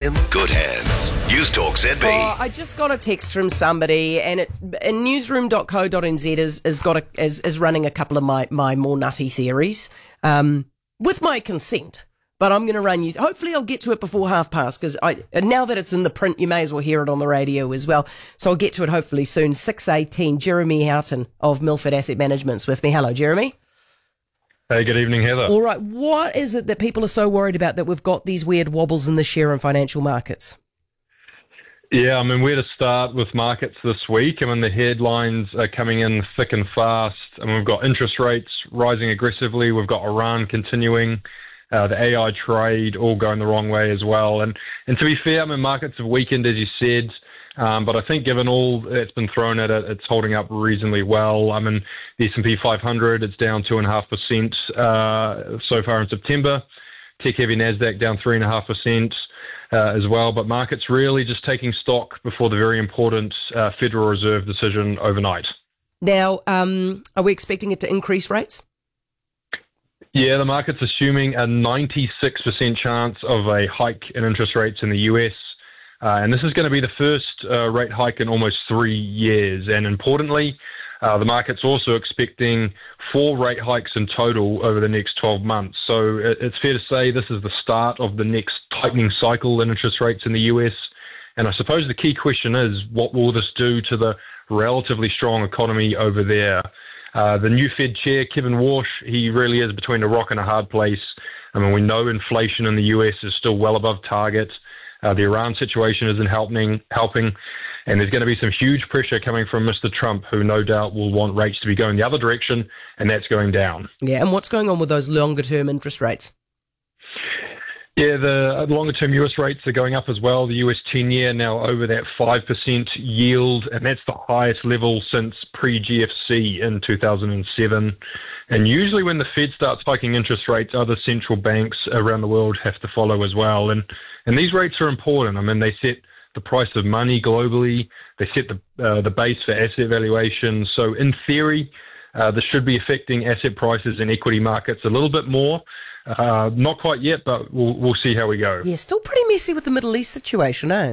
in good hands. News Talk ZB. Oh, I just got a text from somebody, and newsroom.co.nz is running a couple of my more nutty theories, with my consent. But I'm going to run you. Hopefully, I'll get to it before past, because now that it's in the print, you may as well hear it on the radio as well. So I'll get to it hopefully soon. 6:18. Jeremy Houghton of Milford Asset Management's with me. Hello, Jeremy. Hey, good evening, Heather. All right, what is it that people are so worried about that we've got these weird wobbles in the share and financial markets? Yeah, I mean, where to start with markets this week? I mean, the headlines are coming in thick and fast. I mean, we've got interest rates rising aggressively. We've got Iran continuing. The AI trade all going the wrong way as well. And to be fair, I mean, markets have weakened, as you said. But I think given all that's been thrown at it, it's holding up reasonably well. I mean, the S&P 500, it's down 2.5% so far in September. Tech-heavy NASDAQ down 3.5% as well. But markets really just taking stock before the very important Federal Reserve decision overnight. Now, are we expecting it to increase rates? Yeah, the market's assuming a 96% chance of a hike in interest rates in the US. And this is going to be the first rate hike in almost 3 years. And importantly, the market's also expecting 4 rate hikes in total over the next 12 months. So it's fair to say this is the start of the next tightening cycle in interest rates in the US. And I suppose the key question is, what will this do to the relatively strong economy over there? The new Fed chair, Kevin Warsh, he really is between a rock and a hard place. I mean, we know inflation in the US is still well above target. The Iran situation isn't helping, and there's going to be some huge pressure coming from Mr. Trump, who no doubt will want rates to be going the other direction, and that's going down. Yeah, and what's going on with those longer-term interest rates? Yeah, the longer-term US rates are going up as well. The US 10-year now over that 5% yield, and that's the highest level since pre-GFC in 2007. And usually when the Fed starts hiking interest rates, other central banks around the world have to follow as well. And these rates are important. I mean, they set the price of money globally. They set the base for asset valuation. So in theory, this should be affecting asset prices in equity markets a little bit more. Not quite yet, but we'll see how we go. Yeah, still pretty messy with the Middle East situation, eh?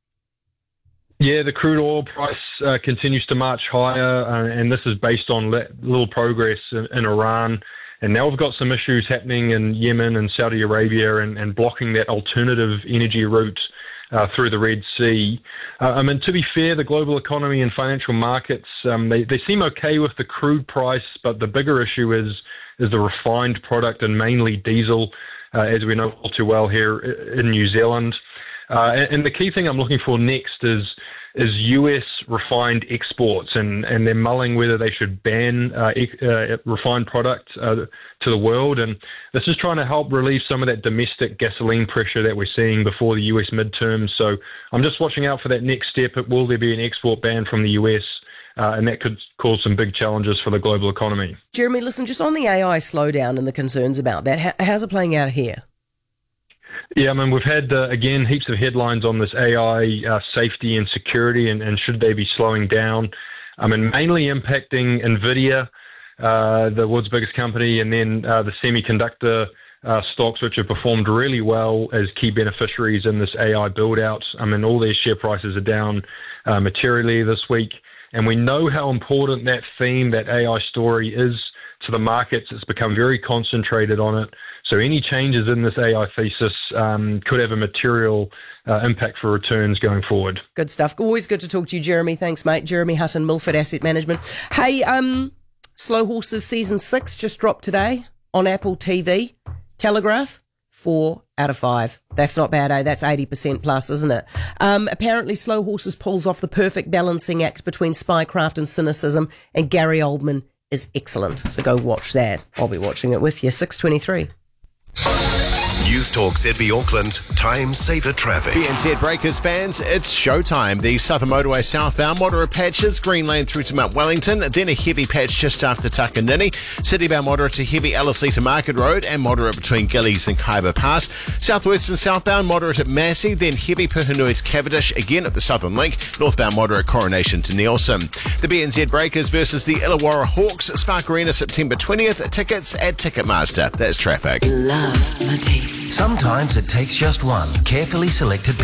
Yeah, the crude oil price continues to march higher, and this is based on little progress in Iran. And now we've got some issues happening in Yemen and Saudi Arabia and blocking that alternative energy route through the Red Sea. I mean, to be fair, the global economy and financial markets, they seem okay with the crude price, but the bigger issue is the refined product, and mainly diesel, as we know all too well here in New Zealand. And the key thing I'm looking for next is US refined exports, and they're mulling whether they should ban refined product to the world. And this is trying to help relieve some of that domestic gasoline pressure that we're seeing before the US midterms. So I'm just watching out for that next step. Will there be an export ban from the US? And that could cause some big challenges for the global economy. Jeremy, listen, just on the AI slowdown and the concerns about that, how's it playing out here? Yeah, I mean, we've had, again, heaps of headlines on this AI safety and security and should they be slowing down. I mean, mainly impacting NVIDIA, the world's biggest company, and then the semiconductor stocks, which have performed really well as key beneficiaries in this AI build-out. I mean, all their share prices are down materially this week. And we know how important that theme, that AI story is to the markets. It's become very concentrated on it. So any changes in this AI thesis could have a material impact for returns going forward. Good stuff. Always good to talk to you, Jeremy. Thanks, mate. Jeremy Hutton, Milford Asset Management. Hey, Slow Horses Season 6 just dropped today on Apple TV. Telegraph, 4 out of 5. That's not bad, eh? That's 80% plus, isn't it? Apparently, Slow Horses pulls off the perfect balancing act between spycraft and cynicism, and Gary Oldman is excellent. So go watch that. I'll be watching it with you. 6:23. News Talk ZB Auckland, time saver traffic. BNZ Breakers fans, it's showtime. The Southern Motorway southbound, moderate patches, Green Lane through to Mount Wellington, then a heavy patch just after Takanini. Citybound moderate to heavy Ellerslie to Market Road, and moderate between Gillies and Kaiba Pass. Southwest and southbound, moderate at Massey, then heavy Puhunui to Cavendish, again at the Southern Link. Northbound moderate Coronation to Nielsen. The BNZ Breakers versus the Illawarra Hawks, Spark Arena September 20th. Tickets at Ticketmaster. That's traffic. Love Matisse. Sometimes it takes just one carefully selected